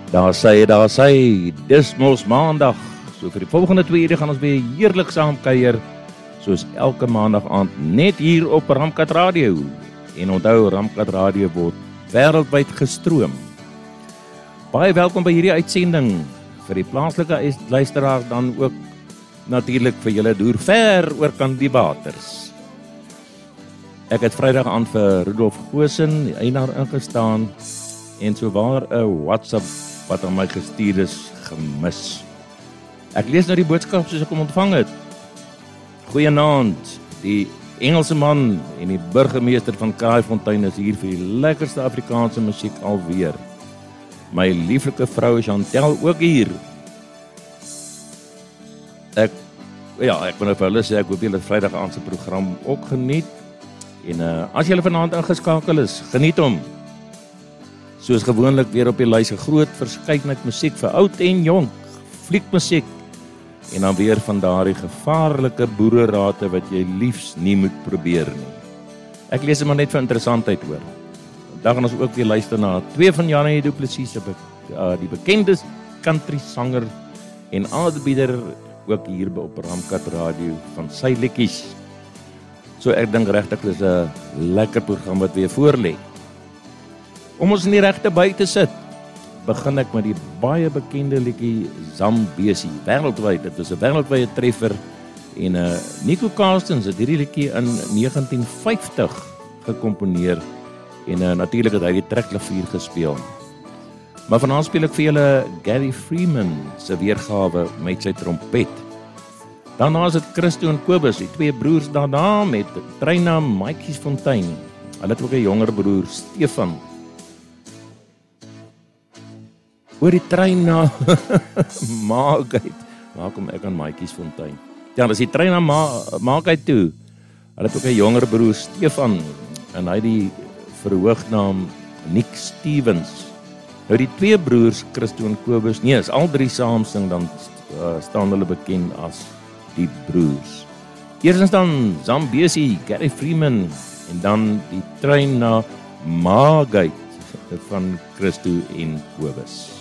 Daar sy, dis mos maandag. So vir die volgende 2 ure gaan ons weer heerlik saam kuier, soos elke maandag aand, net hier op Ramkat Radio. En onthou, Ramkat Radio word wêreldwyd gestroom. Baie welkom by hierdie uitsending. Vir die plaaslike luisteraars dan ook natuurlik vir julle deur ver oor kan die waters. Ek het Vrydag aan vir Rudolf Goosen, die eienaar, ingestaan en sowaar 'n WhatsApp wat aan my gestuur is, gemis. Ek lees nou die boodskap soos ek hom ontvang het. Goeienaand, die Engelse man en die burgemeester van Kraaifontein is hier vir die lekkerste Afrikaanse musiek alweer. My lieflike vrou Chantel ook hier. Ek wil nou vir hulle sê, ek hoop julle Vrydag aand se program ook geniet. En as julle vanaand ingeskakel is, geniet hom. Soos gewoonlik weer op die lys 'n groot verskeidenheid musiek vir oud en jonk, fliekmusiek en dan weer van daardie gevaarlike boererate wat jy liefs nie moet probeer nie. Ek lees dit maar net vir interessantheid hoor. Dan gaan ons ook weer luister na 2 van Janie Du Plessis, die bekende country sanger en aanbieder ook hier op Ramkat Radio van sy liedjies. So ek dink regtig dis 'n lekker program wat weer voorlê. Om ons in die regte by te sit, begin ek met die baie bekende liedjie Zambesi, wêreldwyd. Dit is 'n wêreldwye treffer en Nico Carstens het hierdie liedjie in 1950 gekomponeer en natuurlik het hy die trekklavier gespeel. Maar vanaand speel ek vir julle Gary Freeman se weergawe met sy trompet. Daarna is dit Christo en Kobus, die 2 broers daarna met treinnaam Maatjies Fontein. Hulle het ook 'n jonger broer, Stefan. Oor die trein na Maagheid. Waar kom ek aan Maatjies Fontein? Ja, dis die trein na Maagheid toe. Hulle het ook 'n jonger broer, Stefan, en hy die verhoognaam Nick Stevens. Nou die 2 broers, Christo en Kobus, nee, as al 3 saam sing, dan staan hulle bekend as die broers. Eerstens dan Zambesi, Gary Freeman, en dan die trein na Maagheid van Christo en Kobus.